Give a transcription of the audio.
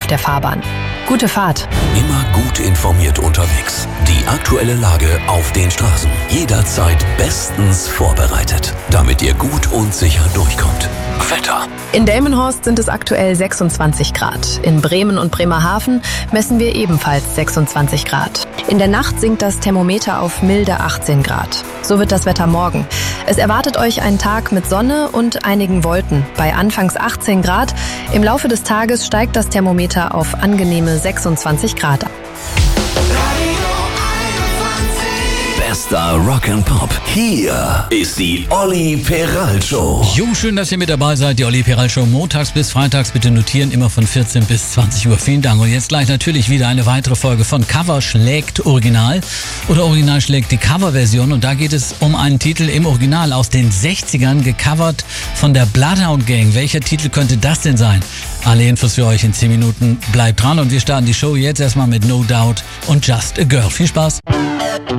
der Fahrbahn. Gute Fahrt. Immer gut informiert unterwegs. Die aktuelle Lage auf den Straßen. Jederzeit bestens vorbereitet, damit ihr gut und sicher durchkommt. Wetter. In Delmenhorst sind es aktuell 26 Grad. In Bremen und Bremerhaven messen wir ebenfalls 26 Grad. In der Nacht sinkt das Thermometer auf milde 18 Grad. So wird das Wetter morgen. Es erwartet euch ein Tag mit Sonne und einigen Wolken. Bei anfangs 18 Grad. Im Laufe des Tages steigt das Thermometer auf angenehme 26 Grad. Bester Rock'n'Pop. Hier ist die Olli Peral Show. Jo, schön, dass ihr mit dabei seid. Die Olli Peral Show montags bis freitags. Bitte notieren, immer von 14 bis 20 Uhr. Vielen Dank. Und jetzt gleich natürlich wieder eine weitere Folge von Cover schlägt Original. Oder Original schlägt die Coverversion. Und da geht es um einen Titel im Original aus den 60ern, gecovert von der Bloodhound Gang. Welcher Titel könnte das denn sein? Alle Infos für euch in 10 Minuten. Bleibt dran und wir starten die Show jetzt erstmal mit No Doubt und Just a Girl. Viel Spaß.